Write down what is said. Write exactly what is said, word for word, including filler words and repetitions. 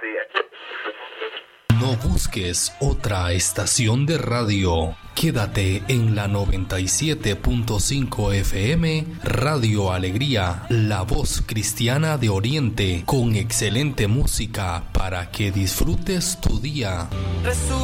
No busques otra estación de radio. Quédate en la noventa y siete punto cinco F M, Radio Alegría, la voz cristiana de Oriente, con excelente música para que disfrutes tu día.